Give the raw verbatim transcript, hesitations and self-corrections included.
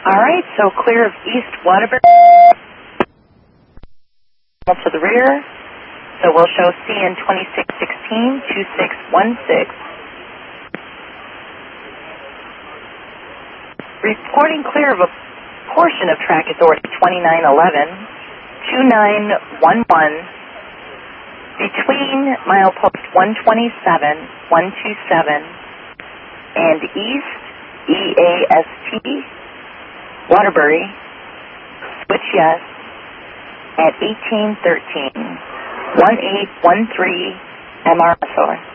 All right, so clear of East Waterbury to the rear. So we'll show C N twenty-six sixteen, two six one six. Reporting clear of a portion of track authority twenty-nine eleven, two nine one one, between milepost one twenty-seven, one twenty-seven, and East E A S T, Waterbury, switch yes, at eighteen thirteen, one eight one three M R S O.